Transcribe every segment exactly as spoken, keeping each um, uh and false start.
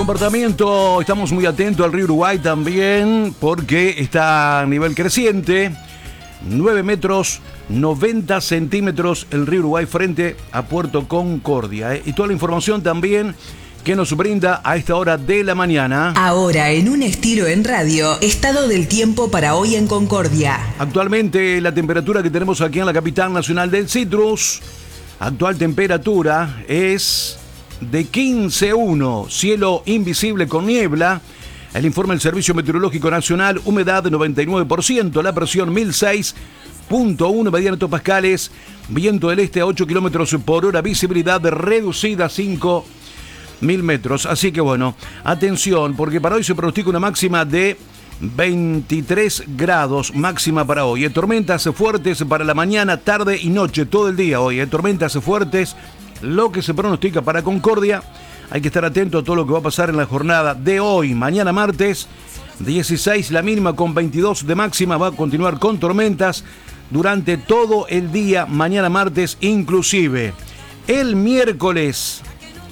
Comportamiento, estamos muy atentos al río Uruguay también porque está a nivel creciente, nueve metros noventa centímetros el río Uruguay frente a Puerto Concordia, ¿eh? Y toda la información también que nos brinda a esta hora de la mañana. Ahora en Un Estilo en Radio, estado del tiempo para hoy en Concordia. Actualmente la temperatura que tenemos aquí en la capital nacional del citrus, actual temperatura es de quince punto uno, cielo invisible con niebla. El informe del Servicio Meteorológico Nacional, humedad de noventa y nueve por ciento, la presión mil seis punto uno, medida en hectopascales, viento del este a ocho kilómetros por hora, visibilidad reducida a cinco mil metros. Así que bueno, atención, porque para hoy se pronostica una máxima de veintitrés grados, máxima para hoy. Tormentas fuertes para la mañana, tarde y noche, todo el día hoy. Tormentas fuertes, lo que se pronostica para Concordia. Hay que estar atento a todo lo que va a pasar en la jornada de hoy. Mañana martes, dieciséis la mínima con veintidós de máxima. Va a continuar con tormentas durante todo el día, mañana martes inclusive. El miércoles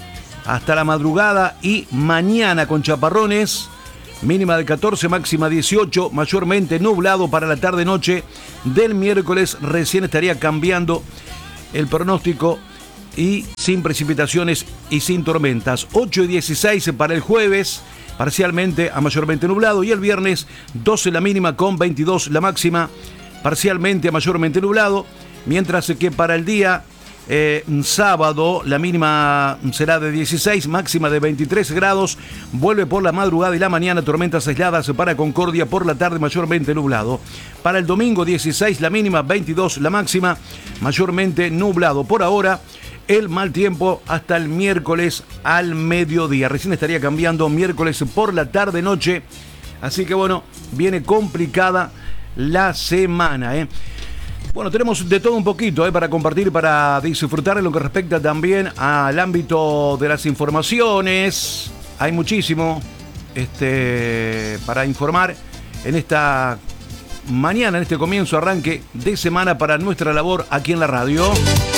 hasta la madrugada y mañana con chaparrones. Mínima de catorce, máxima dieciocho, mayormente nublado para la tarde-noche del miércoles. Recién estaría cambiando el pronóstico y sin precipitaciones y sin tormentas. ocho y dieciséis para el jueves, parcialmente a mayormente nublado. Y el viernes, doce la mínima con veintidós la máxima, parcialmente a mayormente nublado. Mientras que para el día eh, sábado, la mínima será de dieciséis, máxima de veintitrés grados. Vuelve por la madrugada y la mañana tormentas aisladas para Concordia, por la tarde mayormente nublado. Para el domingo, dieciséis la mínima, veintidós la máxima, mayormente nublado. Por ahora, el mal tiempo hasta el miércoles al mediodía. Recién estaría cambiando miércoles por la tarde-noche. Así que bueno, viene complicada la semana, ¿eh? Bueno, tenemos de todo un poquito ¿eh? para compartir, para disfrutar en lo que respecta también al ámbito de las informaciones. Hay muchísimo este, para informar en esta mañana, en este comienzo, arranque de semana para nuestra labor aquí en la radio.